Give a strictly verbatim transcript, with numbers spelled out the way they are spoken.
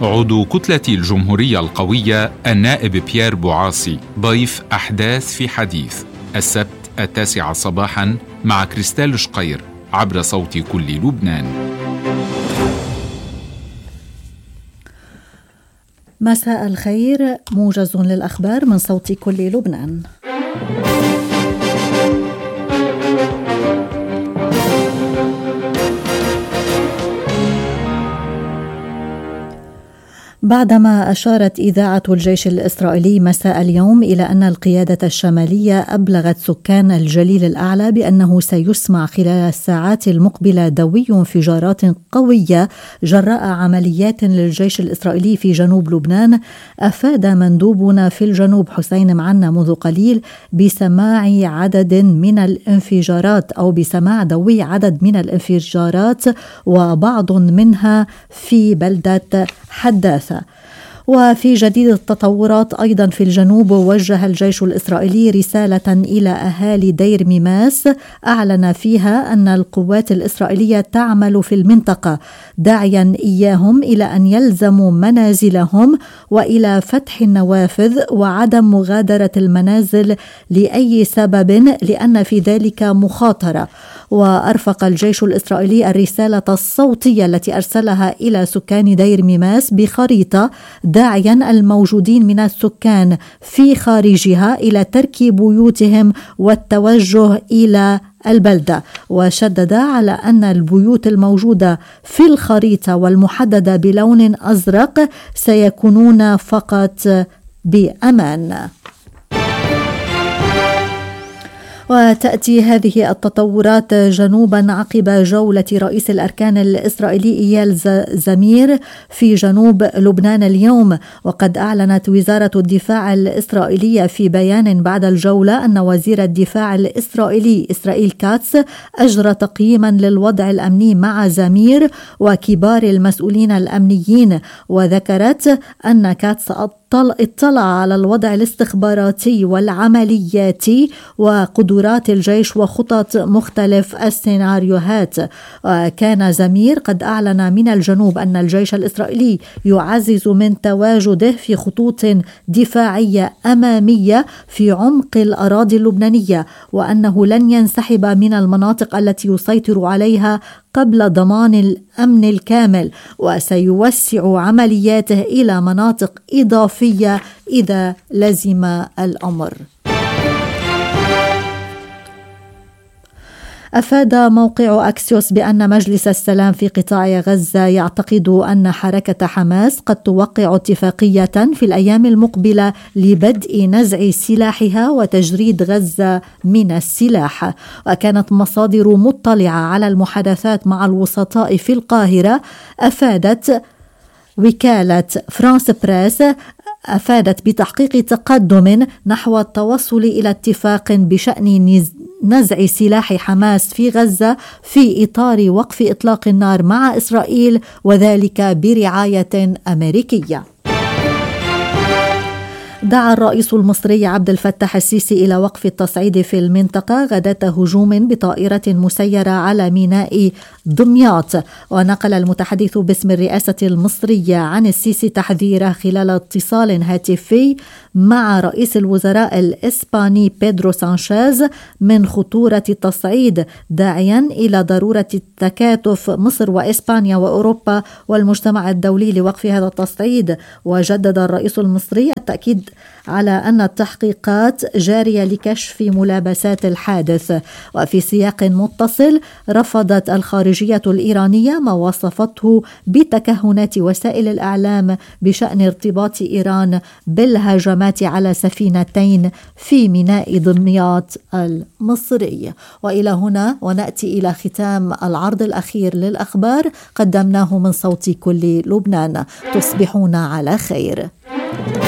عضو كتلة الجمهورية القوية النائب بيير بوعاصي ضيف أحداث في حديث السبت التاسعة صباحا مع كريستال شقير عبر صوت كل لبنان. مساء الخير، موجز للأخبار من صوت كل لبنان. بعدما أشارت إذاعة الجيش الإسرائيلي مساء اليوم إلى أن القيادة الشمالية أبلغت سكان الجليل الأعلى بأنه سيسمع خلال الساعات المقبلة دوي انفجارات قوية جراء عمليات للجيش الإسرائيلي في جنوب لبنان، أفاد مندوبنا في الجنوب حسين معنا منذ قليل بسماع عدد من الانفجارات أو بسماع دوي عدد من الانفجارات وبعض منها في بلدة حداثة. وفي جديد التطورات أيضا في الجنوب، وجه الجيش الإسرائيلي رسالة إلى أهالي دير ميماس أعلن فيها أن القوات الإسرائيلية تعمل في المنطقة، داعيا إياهم إلى أن يلزموا منازلهم وإلى فتح النوافذ وعدم مغادرة المنازل لأي سبب لأن في ذلك مخاطرة. وأرفق الجيش الإسرائيلي الرسالة الصوتية التي أرسلها إلى سكان دير ميماس بخريطة، داعيا الموجودين من السكان في خارجها إلى ترك بيوتهم والتوجه إلى البلدة. وشدد على أن البيوت الموجودة في الخريطة والمحددة بلون أزرق سيكونون فقط بأمان. وتأتي هذه التطورات جنوبا عقب جولة رئيس الأركان الإسرائيلي إيال زمير في جنوب لبنان اليوم. وقد أعلنت وزارة الدفاع الإسرائيلية في بيان بعد الجولة أن وزير الدفاع الإسرائيلي إسرائيل كاتس أجرى تقييما للوضع الأمني مع زمير وكبار المسؤولين الأمنيين، وذكرت أن كاتس اطلع على الوضع الاستخباراتي والعملياتي وقدرات الجيش وخطط مختلف السيناريوهات. وكان زمير قد أعلن من الجنوب أن الجيش الإسرائيلي يعزز من تواجده في خطوط دفاعية أمامية في عمق الأراضي اللبنانية، وأنه لن ينسحب من المناطق التي يسيطر عليها قبل ضمان الأمن الكامل، وسيوسع عملياته إلى مناطق إضافية إذا لزم الأمر. أفاد موقع أكسيوس بأن مجلس السلام في قطاع غزة يعتقد أن حركة حماس قد توقع اتفاقية في الأيام المقبلة لبدء نزع سلاحها وتجريد غزة من السلاح. وكانت مصادر مطلعة على المحادثات مع الوسطاء في القاهرة أفادت وكالة فرانس بريس أفادت بتحقيق تقدم نحو التوصل إلى اتفاق بشأن نزع سلاح حماس في غزة في إطار وقف إطلاق النار مع إسرائيل، وذلك برعاية أمريكية. دعا الرئيس المصري عبد الفتاح السيسي إلى وقف التصعيد في المنطقة غداة هجوم بطائرة مسيرة على ميناء دمياط. ونقل المتحدث باسم الرئاسة المصرية عن السيسي تحذيره خلال اتصال هاتفي مع رئيس الوزراء الإسباني بيدرو سانشيز من خطورة التصعيد، داعيا إلى ضرورة التكاتف مصر وإسبانيا وأوروبا والمجتمع الدولي لوقف هذا التصعيد. وجدد الرئيس المصري التأكيد على أن التحقيقات جارية لكشف ملابسات الحادث. وفي سياق متصل، رفضت الخارجية الإيرانية ما وصفته بتكهنات وسائل الإعلام بشأن ارتباط إيران بالهجمات على سفينتين في ميناء دمياط المصري. وإلى هنا ونأتي إلى ختام العرض الأخير للأخبار قدمناه من صوت كل لبنان. تصبحون على خير.